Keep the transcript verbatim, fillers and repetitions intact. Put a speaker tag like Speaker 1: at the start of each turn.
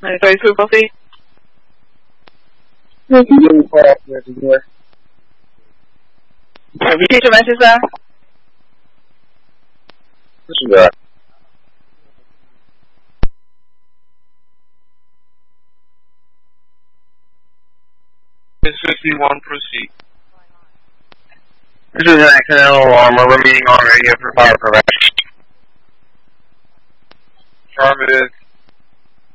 Speaker 1: ninety-three, two, proceed. Repeat your message, sir.
Speaker 2: Disregard.
Speaker 3: six fifty-one, proceed.
Speaker 2: This is an accidental alarm. We're meeting on radio for fire prevention.
Speaker 3: Affirmative.